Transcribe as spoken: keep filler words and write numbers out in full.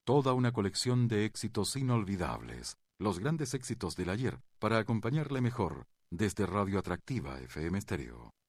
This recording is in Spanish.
Toda una colección de éxitos inolvidables, los grandes éxitos del ayer, para acompañarle mejor, desde Radio Atractiva F M Stereo.